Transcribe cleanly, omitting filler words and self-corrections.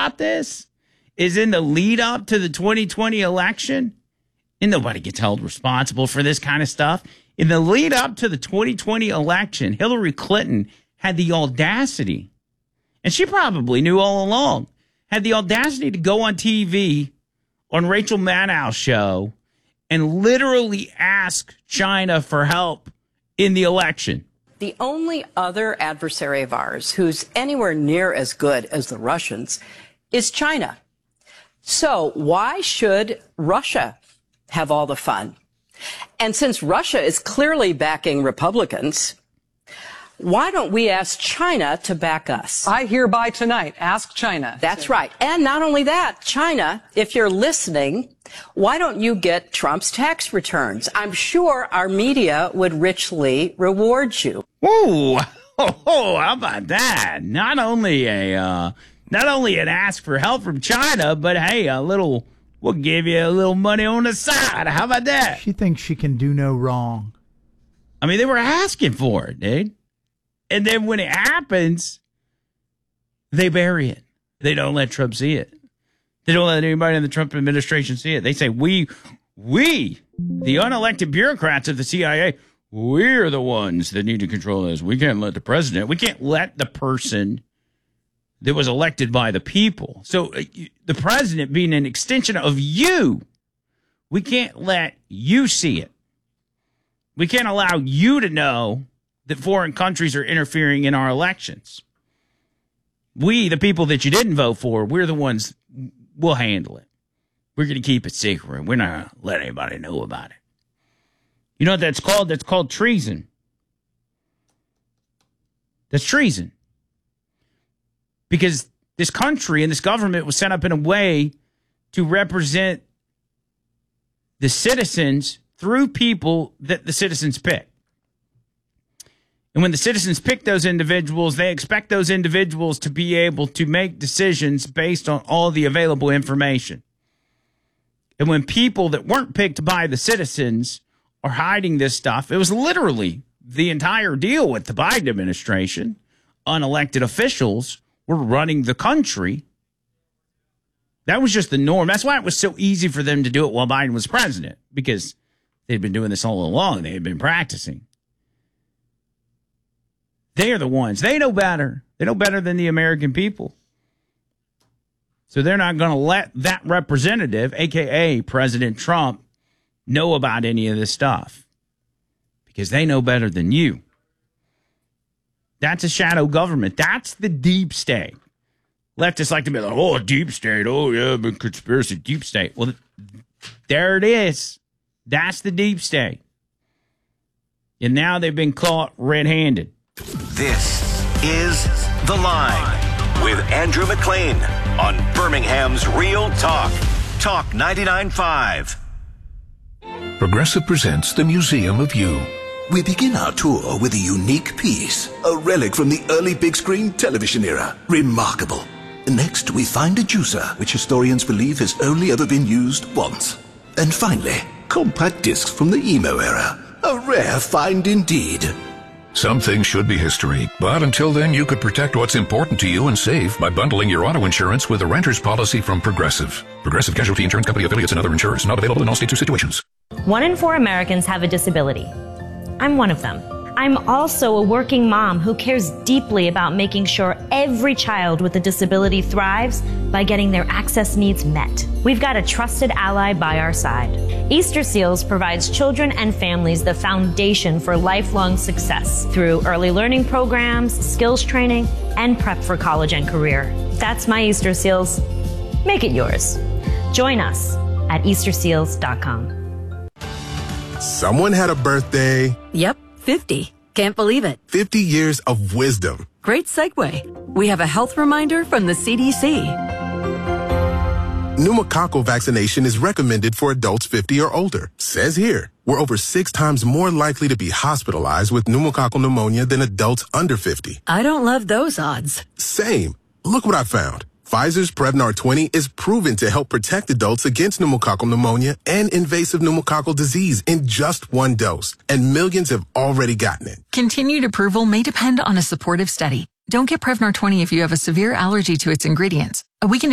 about this is in the lead up to the 2020 election, and nobody gets held responsible for this kind of stuff. In the lead up to the 2020 election, Hillary Clinton had the audacity, and she probably knew all along, had the audacity to go on TV on Rachel Maddow's show and literally ask China for help in the election. The only other adversary of ours who's anywhere near as good as the Russians is China. So why should Russia have all the fun? And since Russia is clearly backing Republicans, why don't we ask China to back us? I hereby tonight ask China. That's right. And not only that, China, if you're listening, why don't you get Trump's tax returns? I'm sure our media would richly reward you. Ooh, how about that? Not only an ask for help from China, but hey, we'll give you a little money on the side. How about that? She thinks she can do no wrong. I mean, they were asking for it, dude. And then when it happens, they bury it. They don't let Trump see it. They don't let anybody in the Trump administration see it. They say, we, the unelected bureaucrats of the CIA, we're the ones that need to control this. We can't let the president, we can't let the person that was elected by the people. So the president being an extension of you, we can't let you see it. We can't allow you to know that foreign countries are interfering in our elections. We, the people that you didn't vote for, we're the ones, we'll handle it. We're going to keep it secret. We're not going to let anybody know about it. You know what that's called? That's called treason. That's treason. Because this country and this government was set up in a way to represent the citizens through people that the citizens pick. And when the citizens pick those individuals, they expect those individuals to be able to make decisions based on all the available information. And when people that weren't picked by the citizens are hiding this stuff, it was literally the entire deal with the Biden administration. Unelected officials were running the country. That was just the norm. That's why it was so easy for them to do it while Biden was president, because they'd been doing this all along. They had been practicing. They are the ones. They know better. They know better than the American people. So they're not going to let that representative, a.k.a. President Trump, know about any of this stuff because they know better than you. That's a shadow government. That's the deep state. Leftists like to be like, oh, deep state. Oh, yeah, but conspiracy, deep state. Well, there it is. That's the deep state. And now they've been caught red-handed. This is The Line with Andrew McLean on Birmingham's Real Talk. Talk 99.5. Progressive presents The Museum of You. We begin our tour with a unique piece, a relic from the early big screen television era. Remarkable. Next, we find a juicer, which historians believe has only ever been used once. And finally, compact discs from the emo era. A rare find indeed. Some things should be history, but until then, you could protect what's important to you and save by bundling your auto insurance with a renter's policy from Progressive. Progressive Casualty Insurance Company affiliates and other insurers. Not available in all states or situations. 1 in 4 Americans have a disability. I'm one of them. I'm also a working mom who cares deeply about making sure every child with a disability thrives by getting their access needs met. We've got a trusted ally by our side. Easter Seals provides children and families the foundation for lifelong success through early learning programs, skills training, and prep for college and career. That's my Easter Seals. Make it yours. Join us at easterseals.com. Someone had a birthday. Yep, 50. Can't believe it. 50 years of wisdom. Great segue. We have a health reminder from the CDC. Pneumococcal vaccination is recommended for adults 50 or older. Says here, we're over 6 times more likely to be hospitalized with pneumococcal pneumonia than adults under 50. I don't love those odds. Same. Look what I found. Pfizer's Prevnar 20 is proven to help protect adults against pneumococcal pneumonia and invasive pneumococcal disease in just 1 dose. And millions have already gotten it. Continued approval may depend on a supportive study. Don't get Prevnar 20 if you have a severe allergy to its ingredients. A weakened